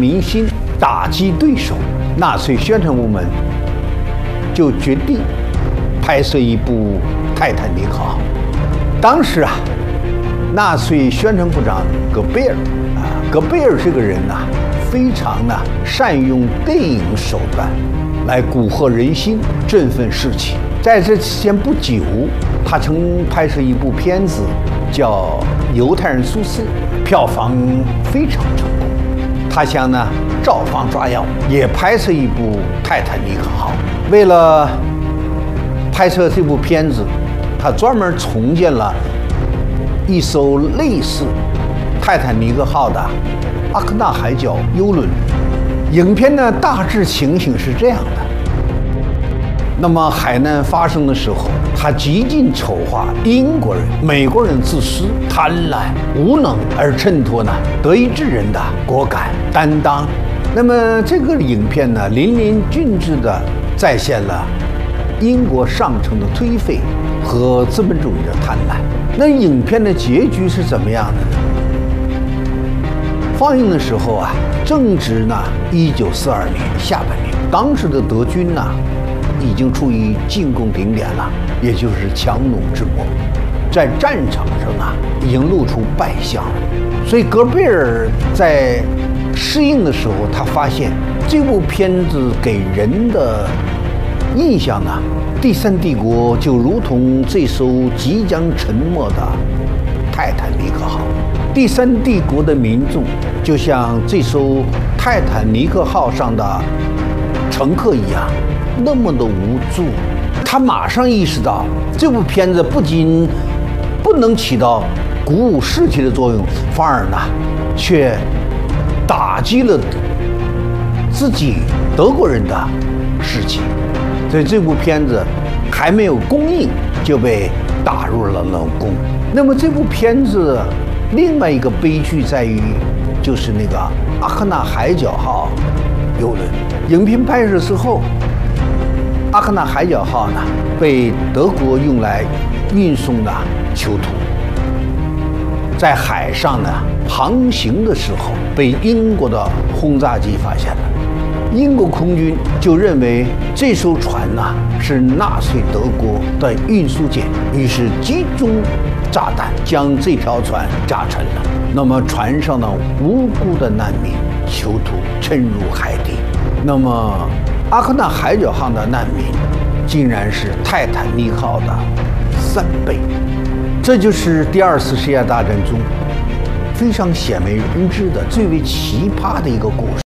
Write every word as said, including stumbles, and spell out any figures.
民心，打击对手，纳粹宣传部门就决定拍摄一部《泰坦尼克号》。当时啊，纳粹宣传部长戈贝尔啊，戈贝尔这个人呐、啊，非常呢善用电影手段来蛊惑人心，振奋士气。在这之前不久，他曾拍摄一部片子叫《犹太人苏斯》，票房非常成功。他想呢照方抓药，也拍摄一部《泰坦尼克号》。为了拍摄这部片子，他专门重建了一艘类似泰坦尼克号的阿克纳海角游轮。影片呢大致情形是这样的：那么海难发生的时候，他极尽丑化英国人、美国人自私、贪婪、无能，而衬托呢德意志人的果敢担当。那么这个影片呢，淋漓尽致地再现了英国上层的颓废和资本主义的贪婪。那影片的结局是怎么样的呢？放映的时候啊，正值呢一九四二年下半年，当时的德军呢已经处于进攻顶点了，也就是强弩之末，在战场上啊已经露出败相了。所以戈贝尔在试映的时候，他发现这部片子给人的印象呢，第三帝国就如同这艘即将沉没的泰坦尼克号，第三帝国的民众就像这艘泰坦尼克号上的乘客一样，那么的无助。他马上意识到，这部片子不仅不能起到鼓舞士气的作用，反而呢，却打击了自己德国人的士气。所以这部片子还没有公映就被打入了冷宫。那么这部片子另外一个悲剧在于，就是那个阿克纳海角号游轮。影片拍摄之后，阿克纳海角号呢被德国用来运送的囚徒，在海上呢航行的时候被英国的轰炸机发现了。英国空军就认为这艘船呢是纳粹德国的运输舰，于是集中炸弹将这条船炸沉了。那么船上的无辜的难民囚徒沉入海底。那么阿克纳海角号的难民竟然是泰坦尼克号的三倍。这就是第二次世界大战中非常鲜为人知的最为奇葩的一个故事。